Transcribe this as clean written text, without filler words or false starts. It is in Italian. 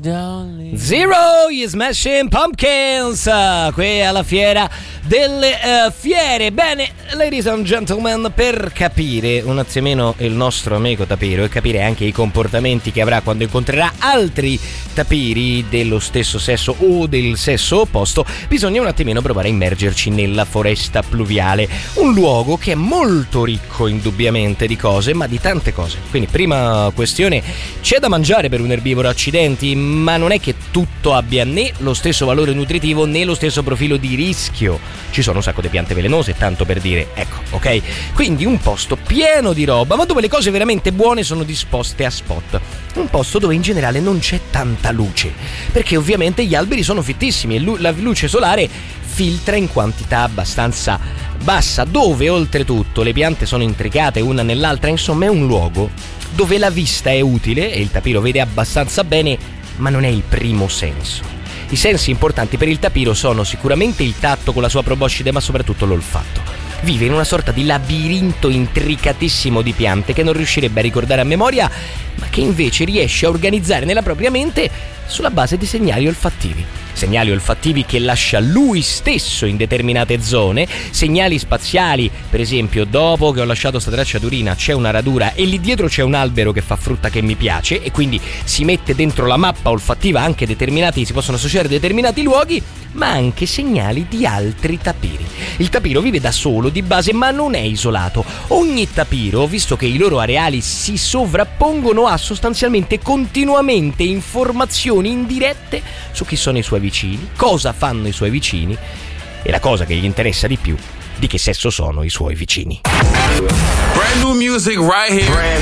Zero, gli Smashing Pumpkins, qui alla fiera delle fiere. Bene, ladies and gentlemen, per capire un attimino il nostro amico tapiro e capire anche i comportamenti che avrà quando incontrerà altri tapiri dello stesso sesso o del sesso opposto, bisogna un attimino provare a immergerci nella foresta pluviale, un luogo che è molto ricco indubbiamente di cose, ma di tante cose. Quindi prima questione, c'è da mangiare per un erbivoro, accidenti, ma non è che tutto abbia né lo stesso valore nutritivo né lo stesso profilo di rischio. Ci sono un sacco di piante velenose, tanto per dire, ecco, ok? Quindi un posto pieno di roba, ma dove le cose veramente buone sono disposte a spot. Un posto dove in generale non c'è tanta luce, perché ovviamente gli alberi sono fittissimi e la luce solare filtra in quantità abbastanza bassa, dove oltretutto le piante sono intricate una nell'altra. Insomma, è un luogo dove la vista è utile e il tapiro vede abbastanza bene, ma non è il primo senso. I sensi importanti per il tapiro sono sicuramente il tatto con la sua proboscide, ma soprattutto l'olfatto. Vive in una sorta di labirinto intricatissimo di piante che non riuscirebbe a ricordare a memoria, ma che invece riesce a organizzare nella propria mente sulla base di segnali olfattivi. Segnali olfattivi che lascia lui stesso in determinate zone, segnali spaziali, per esempio, dopo che ho lasciato sta traccia d'urina c'è una radura e lì dietro c'è un albero che fa frutta che mi piace, e quindi si mette dentro la mappa olfattiva anche si possono associare determinati luoghi, ma anche segnali di altri tapiri. Il tapiro vive da solo di base, ma non è isolato. Ogni tapiro, visto che i loro areali si sovrappongono, ha sostanzialmente continuamente informazioni indirette su chi sono i suoi vicini, cosa fanno i suoi vicini e la cosa che gli interessa di più, di che sesso sono i suoi vicini. Brand new music right here.